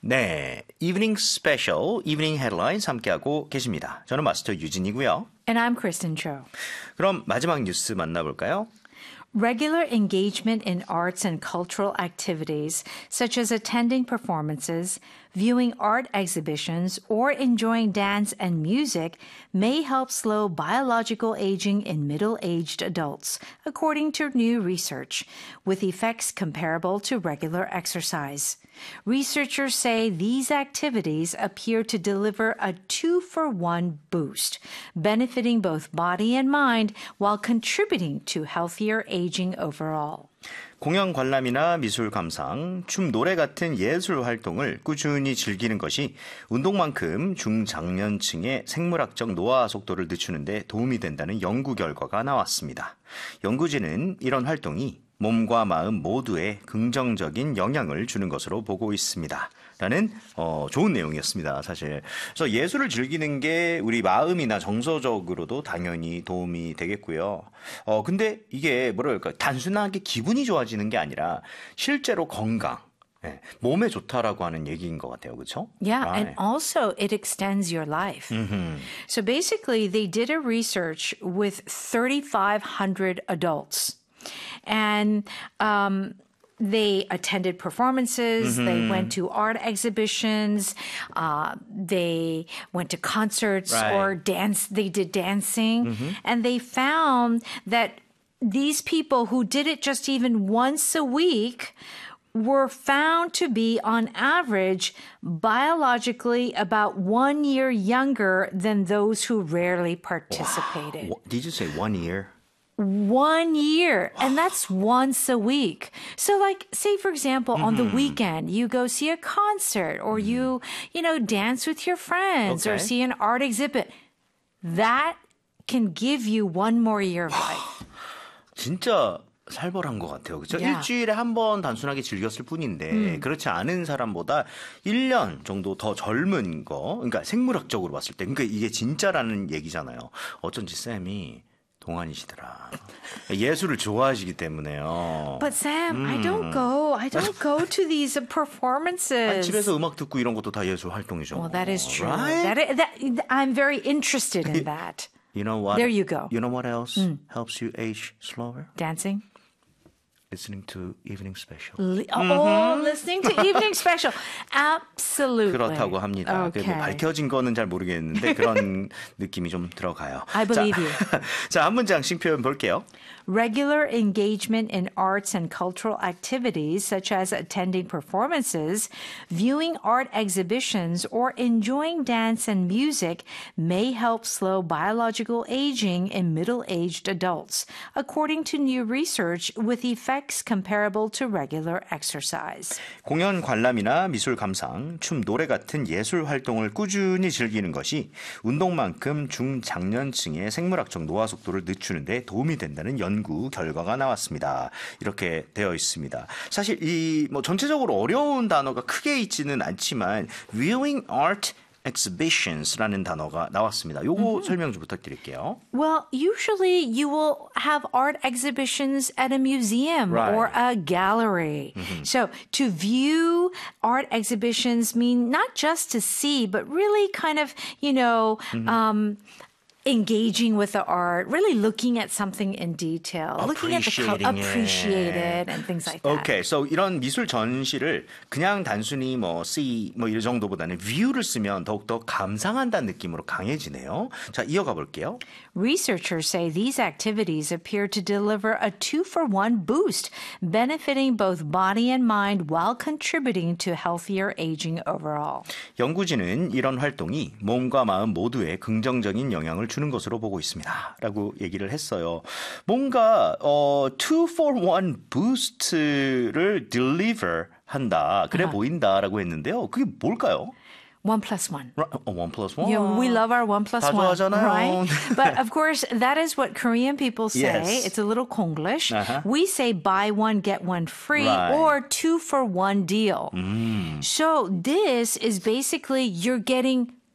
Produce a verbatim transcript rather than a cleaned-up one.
네, 이브닝 스페셜, 이브닝 헤드라인스 함께하고 계십니다. 저는 마스터 유진이고요. And I'm Kristen Cho. 그럼 마지막 뉴스 만나볼까요? Regular engagement in arts and cultural activities, such as attending performances, viewing art exhibitions, or enjoying dance and music, may help slow biological aging in middle-aged adults, according to new research, with effects comparable to regular exercise. Researchers say these activities appear to deliver a two-for-one boost, benefiting both body and mind while contributing to healthier aging overall. 공연 관람이나 미술 감상, 춤, 노래 같은 예술 활동을 꾸준히 즐기는 것이 운동만큼 중장년층의 생물학적 노화 속도를 늦추는 데 도움이 된다는 연구 결과가 나왔습니다. 연구진은 이런 활동이 몸과 마음 모두에 긍정적인 영향을 주는 것으로 보고 있습니다. 라는 어, 좋은 내용이었습니다. 사실. 그래서 예술을 즐기는 게 우리 마음이나 정서적으로도 당연히 도움이 되겠고요. 어, 근데 이게 뭐랄까 단순하게 기분이 좋아지는 게 아니라 실제로 건강, 네, 몸에 좋다라고 하는 얘기인 것 같아요. 그렇죠? Yeah, right. and also it extends your life. Mm-hmm. So basically they did a research with thirty-five hundred adults. And um, they attended performances, mm-hmm. they went to art exhibitions, uh, they went to concerts right. or dance, they did dancing. Mm-hmm. And they found that these people who did it just even once a week were found to be, on average, biologically about one year younger than those who rarely participated. Wow. Did you say one year? One year, and that's once a week. So like, say for example, mm-hmm. on the weekend, you go see a concert or mm-hmm. you, you know, dance with your friends okay. or see an art exhibit. That can give you one more year of life. 진짜 살벌한 것 같아요. 그렇죠? Yeah. 일주일에 한 번 단순하게 즐겼을 뿐인데 음. 그렇지 않은 사람보다 일 년 정도 더 젊은 거, 그러니까 생물학적으로 봤을 때, 그러니까 이게 진짜라는 얘기잖아요. 어쩐지 쌤이 동안이시더라. 예술을 좋아하시기 때문에요. But Sam, 음. I don't go. I don't go to these performances. 아니, 집에서 음악 듣고 이런 것도 다 예술 활동이죠. Well, that is true. Right? That, is, that I'm very interested in that. You know what? There you go. You know what else mm. helps you age slower? Dancing. Listening to Evening Special. Li- oh, mm-hmm. listening to Evening Special. Absolutely. 그렇다고 합니다. Okay. 뭐 밝혀진 거는 잘 모르겠는데 그런 느낌이 좀 들어가요. I believe 자, you. 자, 한 문장씩 표현 볼게요. Regular engagement in arts and cultural activities, such as attending performances, viewing art exhibitions, or enjoying dance and music, may help slow biological aging in middle-aged adults, according to new research with effects comparable to regular exercise. 공연 관람이나 미술 감상, 춤, 노래 같은 예술 활동을 꾸준히 즐기는 것이 운동만큼 중장년층의 생물학적 노화 속도를 늦추는 데 도움이 된다는 연구 결과가 나왔습니다. 이렇게 되어 있습니다. 사실 이 뭐 전체적으로 어려운 단어가 크게 있지는 않지만 viewing art exhibitions라는 단어가 나왔습니다. 요거 mm-hmm. 설명 좀 부탁드릴게요. Well, usually you will have art exhibitions at a museum right. or a gallery. Mm-hmm. So to view art exhibitions mean not just to see, but really kind of, you know, mm-hmm. um, engaging with the art, really looking at something in detail, looking at the color, appreciate it, and things like that. Okay, so 이런 미술 전시를 그냥 단순히 뭐 see 뭐 이 정도보다는 view를 쓰면 더욱더 감상한다는 느낌으로 강해지네요. 자, 이어가 볼게요. Researchers say these activities appear to deliver a two-for-one boost, benefiting both body and mind while contributing to healthier aging overall. 연구진은 이런 활동이 몸과 마음 모두에 긍정적인 영향을 주는 것으로 보고 있습니다. 라고 얘기를 했어요. 뭔가 어, two for one boost를 deliver 한다. 그래 uh-huh. 보인다라고 했는데요. 그게 뭘까요? One plus one. Oh, one plus one. Yeah, we love our one plus 다 one. 좋아하잖아요. Right? But of course, that is what Korean people say. Yes. It's a little Konglish. Uh-huh. We say buy one, get one free right. or two for one deal. Mm. So this is basically you're getting